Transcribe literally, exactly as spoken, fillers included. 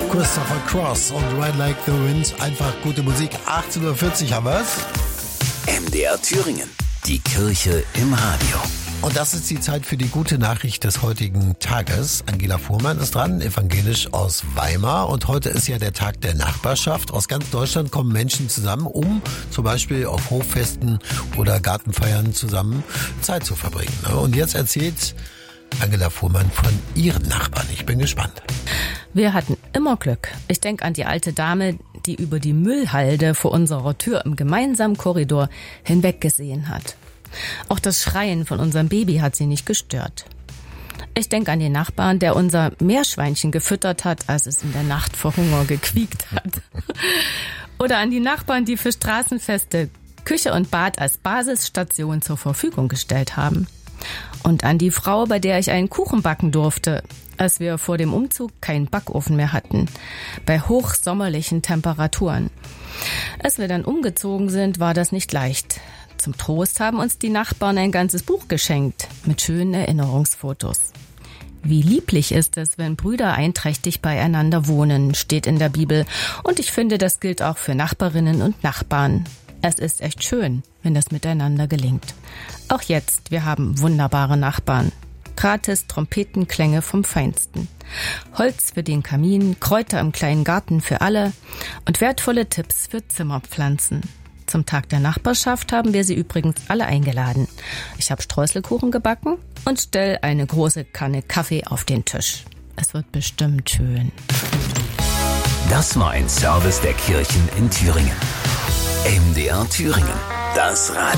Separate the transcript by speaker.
Speaker 1: Christopher Cross und Ride Like the Wind. Einfach gute Musik. achtzehn Uhr vierzig haben wir's.
Speaker 2: M D R Thüringen. Die Kirche im Radio.
Speaker 1: Und das ist die Zeit für die gute Nachricht des heutigen Tages. Angela Fuhrmann ist dran, evangelisch aus Weimar. Und heute ist ja der Tag der Nachbarschaft. Aus ganz Deutschland kommen Menschen zusammen, um zum Beispiel auf Hoffesten oder Gartenfeiern zusammen Zeit zu verbringen. Und jetzt erzählt Angela Fuhrmann von ihren Nachbarn. Ich bin gespannt.
Speaker 3: Wir hatten immer Glück. Ich denke an die alte Dame, die über die Müllhalde vor unserer Tür im gemeinsamen Korridor hinweggesehen hat. Auch das Schreien von unserem Baby hat sie nicht gestört. Ich denke an den Nachbarn, der unser Meerschweinchen gefüttert hat, als es in der Nacht vor Hunger gequiekt hat. Oder an die Nachbarn, die für Straßenfeste Küche und Bad als Basisstation zur Verfügung gestellt haben. Und an die Frau, bei der ich einen Kuchen backen durfte, als wir vor dem Umzug keinen Backofen mehr hatten, bei hochsommerlichen Temperaturen. Als wir dann umgezogen sind, war das nicht leicht. Zum Trost haben uns die Nachbarn ein ganzes Buch geschenkt mit schönen Erinnerungsfotos. Wie lieblich ist es, wenn Brüder einträchtig beieinander wohnen, steht in der Bibel. Und ich finde, das gilt auch für Nachbarinnen und Nachbarn. Es ist echt schön, wenn das miteinander gelingt. Auch jetzt, wir haben wunderbare Nachbarn. Gratis Trompetenklänge vom Feinsten. Holz für den Kamin, Kräuter im kleinen Garten für alle und wertvolle Tipps für Zimmerpflanzen. Zum Tag der Nachbarschaft haben wir sie übrigens alle eingeladen. Ich habe Streuselkuchen gebacken und stelle eine große Kanne Kaffee auf den Tisch. Es wird bestimmt schön.
Speaker 2: Das war ein Service der Kirchen in Thüringen. M D R Thüringen. Das Radio.